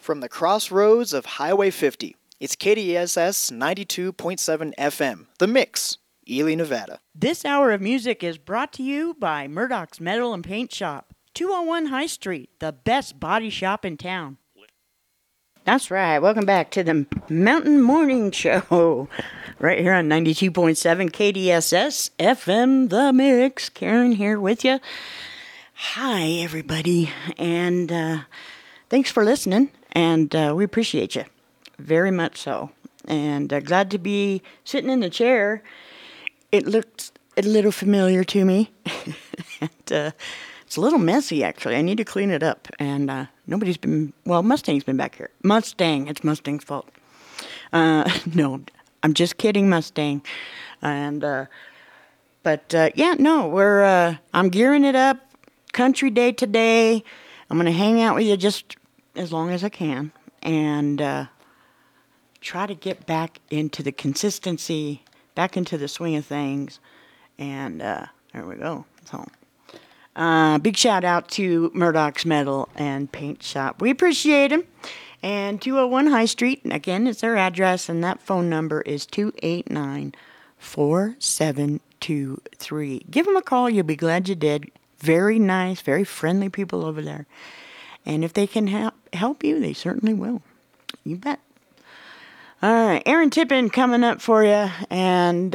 From the crossroads of Highway 50, it's KDSS 92.7 FM, The Mix, Ely, Nevada. This hour of music is brought to you by Murdoch's Metal and Paint Shop, 201 High Street, the best body shop in town. That's right. Welcome back to the Mountain Morning Show, right here on 92.7 KDSS FM, The Mix. Karen here with you. Hi, everybody, and thanks for listening, and we appreciate you very much so. And glad to be sitting in the chair. It looks a little familiar to me, and it's a little messy, actually. I need to clean it up, and nobody's been, well, Mustang's been back here. Mustang, it's Mustang's fault. No, I'm just kidding, Mustang. And, I'm gearing it up. Country day today. I'm going to hang out with you just as long as I can and try to get back into the consistency, back into the swing of things. And there we go. So, big shout out to Murdoch's Metal and Paint Shop. We appreciate them. And 201 High Street, again, is their address, and that phone number is 289-4723. Give them a call. You'll be glad you did. Very nice, very friendly people over there. And if they can help you, they certainly will. You bet. All right, Aaron Tippin coming up for you. And,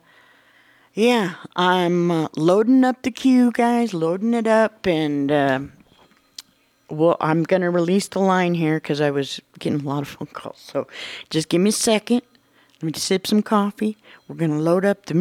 I'm loading up the queue, guys, loading it up. And, I'm going to release the line here because I was getting a lot of phone calls. So just give me a second. Let me sip some coffee. We're going to load up the